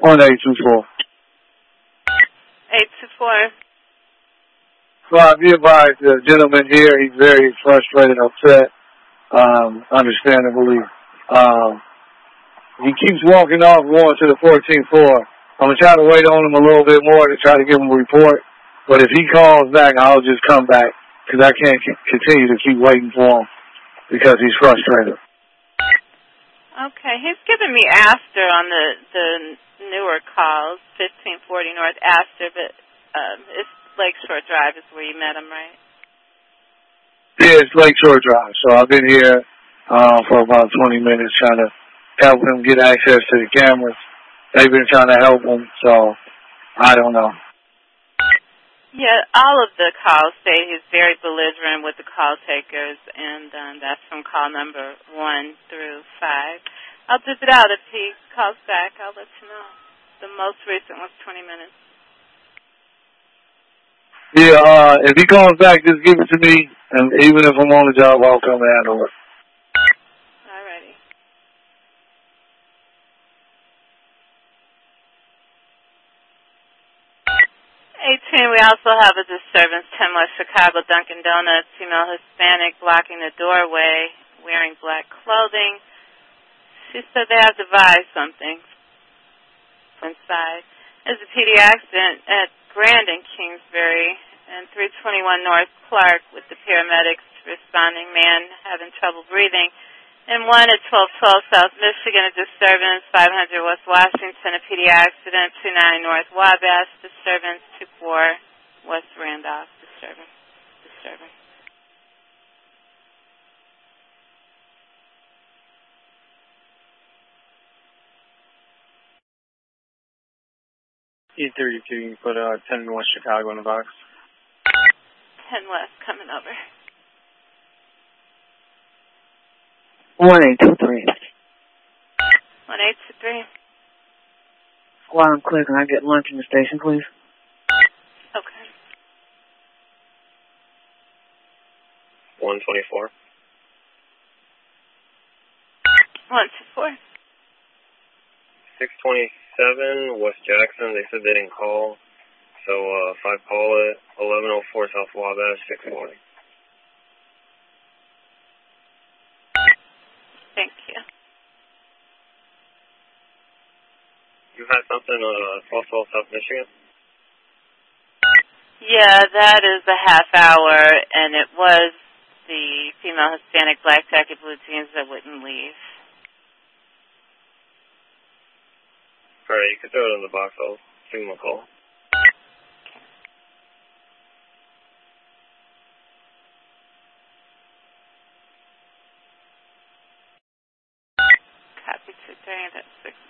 1824. 824. Well, be advised, the gentleman here, he's very frustrated, upset, understandably. He keeps walking off going to the 14th floor. I'm going to try to wait on him a little bit more to try to give him a report. But if he calls back, I'll just come back because I can't continue to keep waiting for him because he's frustrated. Okay, he's giving me Astor on the newer calls, 1540 North Astor, but it's Lakeshore Drive is where you met him, right? Yeah, it's Lakeshore Drive. So I've been here for about 20 minutes trying to help him get access to the cameras. They've been trying to help him, so I don't know. Yeah, all of the calls say he's very belligerent with the call takers, and that's from call number 1 through 5. I'll dip it out. If he calls back, I'll let you know. The most recent was 20 minutes. Yeah, if he calls back, just give it to me, and even if I'm on the job, I'll come and handle it. Alrighty. We also have a disturbance, 10 West Chicago, Dunkin' Donuts, female Hispanic blocking the doorway, wearing black clothing. She said they have devised something inside. There's a PD accident at Grand in Kingsbury and 321 North Clark with the paramedics responding, man having trouble breathing. And 1 at 1212 South Michigan, a disturbance, 500 West Washington, a PD accident, 29 North Wabash, disturbance, 24 West Randolph, disturbance. E32, you can put 10 West Chicago in the box. 10 West, coming over. 1823. 1823. While I'm clear, can I get lunch in the station, please? Okay. 124. 124. 627 West Jackson. They said they didn't call. So if I call it, 1104 South Wabash, 640. Thank you. You had something on 1212 South Michigan? Yeah, that is a half hour, and it was the female Hispanic black jacket blue jeans that wouldn't leave. All right, you can throw it in the box. I'll give him a call. Copy 230 at 6.